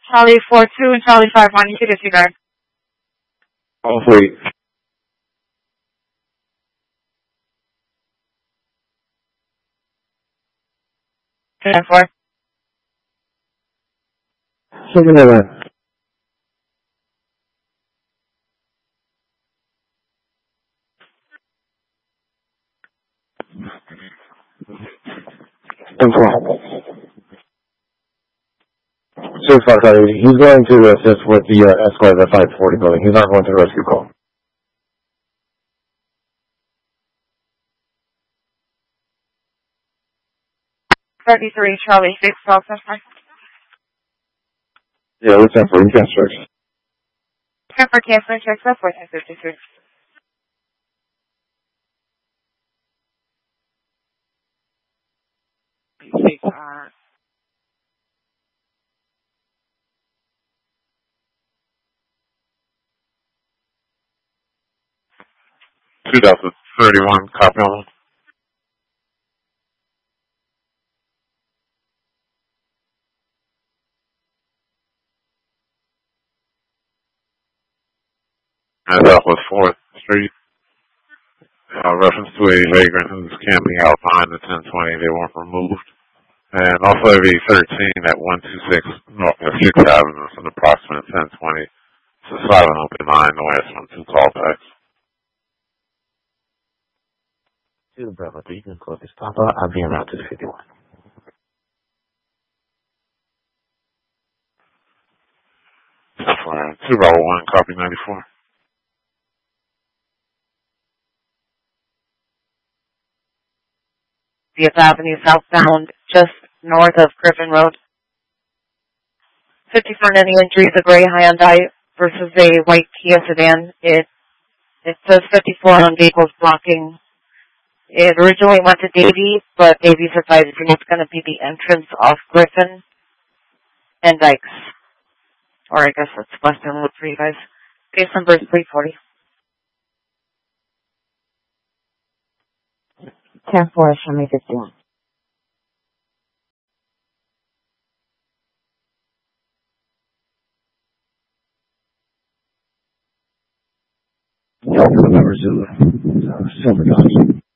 Charlie 4-2 and Charlie 5-1, you can disregard. All three. And 4. Second and line. And 4. 6-5, sorry. He's going to assist with the escort at the 540 building. He's not going to the rescue call. Charlie 6-12, Yeah, let's have for cash checks. for canceling checks up 1453. Are 2031, copy on. And that was 4th Street. Reference to a vagrant who's camping out behind the 1020. They weren't removed. And also every 13 at 126 North 6th Avenue, it's an approximate 1020. It's a silent open line, no answer on 2 callbacks. 2 Bravo 3, you can close this Papa. I'll be around to the 51. For 2 Bravo 1, copy 94. Fifth Avenue southbound, just north of Griffin Road. 54 any injuries, a gray Hyundai versus a white Kia sedan. It says 54 on vehicles blocking. It originally went to Davie, but Davie's advising it's going to be the entrance off Griffin and Dykes. Or I guess it's Western Road for you guys. Case number is 340. 10-4, show me 51. November Zulu. Silver Dodge.